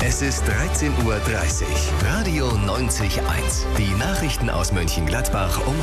Es ist 13:30 Uhr. Radio 90.1. Die Nachrichten aus Mönchengladbach um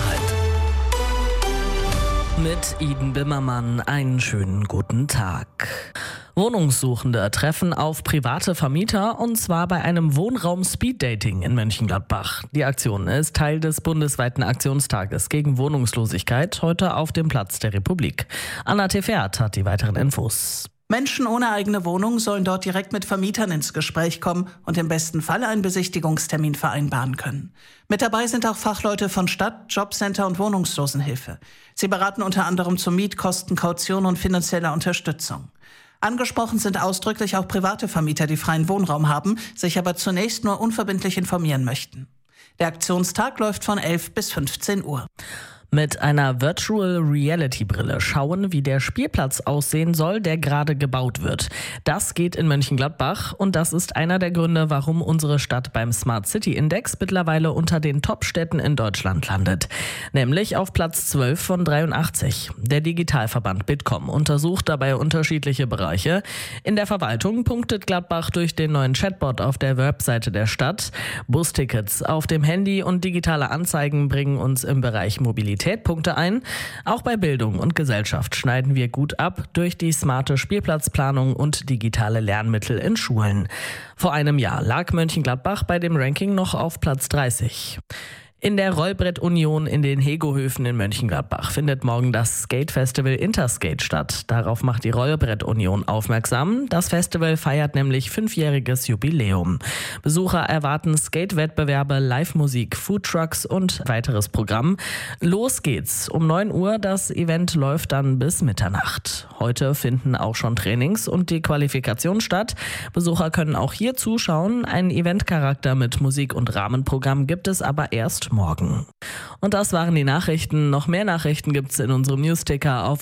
12:30. Mit Iden Bimmermann einen schönen guten Tag. Wohnungssuchende treffen auf private Vermieter, und zwar bei einem Wohnraum-Speeddating in Mönchengladbach. Die Aktion ist Teil des bundesweiten Aktionstages gegen Wohnungslosigkeit, heute auf dem Platz der Republik. Anna Tefert hat die weiteren Infos. Menschen ohne eigene Wohnung sollen dort direkt mit Vermietern ins Gespräch kommen und im besten Fall einen Besichtigungstermin vereinbaren können. Mit dabei sind auch Fachleute von Stadt, Jobcenter und Wohnungslosenhilfe. Sie beraten unter anderem zu Mietkosten, Kaution und finanzieller Unterstützung. Angesprochen sind ausdrücklich auch private Vermieter, die freien Wohnraum haben, sich aber zunächst nur unverbindlich informieren möchten. Der Aktionstag läuft von 11 bis 15 Uhr. Mit einer Virtual Reality Brille schauen, wie der Spielplatz aussehen soll, der gerade gebaut wird. Das geht in Mönchengladbach, und das ist einer der Gründe, warum unsere Stadt beim Smart City Index mittlerweile unter den Top-Städten in Deutschland landet. Nämlich auf Platz 12 von 83. Der Digitalverband Bitkom untersucht dabei unterschiedliche Bereiche. In der Verwaltung punktet Gladbach durch den neuen Chatbot auf der Webseite der Stadt. Bustickets auf dem Handy und digitale Anzeigen bringen uns im Bereich Mobilität Punkte ein. Auch bei Bildung und Gesellschaft schneiden wir gut ab durch die smarte Spielplatzplanung und digitale Lernmittel in Schulen. Vor einem Jahr lag Mönchengladbach bei dem Ranking noch auf Platz 30. In der Rollbrett-Union in den Hegohöfen in Mönchengladbach findet morgen das Skate-Festival Interskate statt. Darauf macht die Rollbrett-Union aufmerksam. Das Festival feiert nämlich 5-jähriges Jubiläum. Besucher erwarten Skate-Wettbewerbe, Live-Musik, Foodtrucks und weiteres Programm. Los geht's. Um 9 Uhr. Das Event läuft dann bis Mitternacht. Heute finden auch schon Trainings und die Qualifikation statt. Besucher können auch hier zuschauen. Einen Eventcharakter mit Musik und Rahmenprogramm gibt es aber erst morgen. Und das waren die Nachrichten. Noch mehr Nachrichten gibt's in unserem Newsticker auf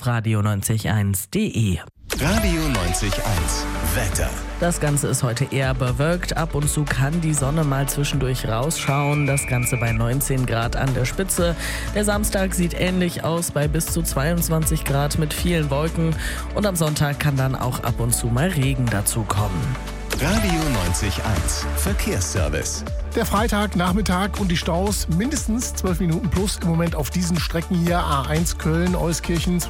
radio901.de. Radio 90.1. Wetter. Das Ganze ist heute eher bewölkt. Ab und zu kann die Sonne mal zwischendurch rausschauen. Das Ganze bei 19 Grad an der Spitze. Der Samstag sieht ähnlich aus, bei bis zu 22 Grad mit vielen Wolken. Und am Sonntag kann dann auch ab und zu mal Regen dazukommen. Radio 90.1. Verkehrsservice. Der Freitagnachmittag und die Staus mindestens 12 Minuten plus im Moment auf diesen Strecken hier. A1 Köln, Euskirchen